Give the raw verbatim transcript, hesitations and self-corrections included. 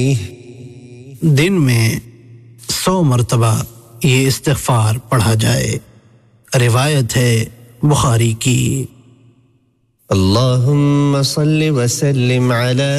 दिन में सौ मरतबा ये इस्तिग़फ़ार पढ़ा जाए। रिवायत है बुखारी की। अल्लाहुम्मा सल्लि व सल्लिम अला